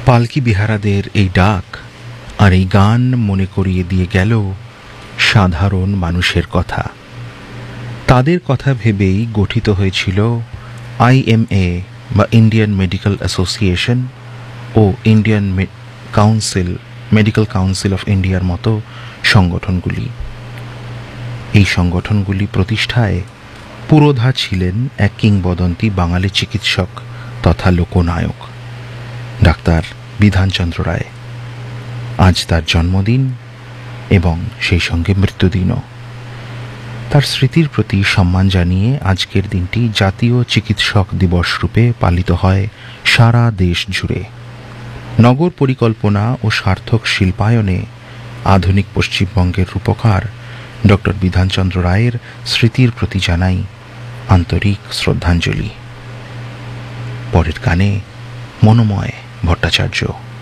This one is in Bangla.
পালকি বিহারাদের এই ডাক আর এই গান মনে করিয়ে দিয়ে গেল সাধারণ মানুষের কথা। তাদের কথা ভেবেই গঠিত হয়েছিল IMA বা Indian medical association O Indian medical council of ইন্ডিয়ার মতো সংগঠনগুলি। এই সংগঠনগুলি প্রতিষ্ঠায় পুরোধা ছিলেন এক কিংবদন্তি বাঙালি চিকিৎসক তথা লোকনায়ক ডাক্তার বিধানচন্দ্র রায়। আজ তার জন্মদিন এবং সেই সঙ্গে মৃত্যুদিনও। তার স্মৃতির প্রতি সম্মান জানিয়ে আজকের দিনটি জাতীয় চিকিৎসক দিবস রূপে পালিত হয় সারা দেশ জুড়ে। নগর পরিকল্পনা ও সার্থক শিল্পায়নে আধুনিক পশ্চিমবঙ্গের রূপকার ডক্টর বিধানচন্দ্র রায়ের স্মৃতির প্রতি জানাই আন্তরিক শ্রদ্ধাঞ্জলি। পরের গানে মনোময় ভট্টাচার্য।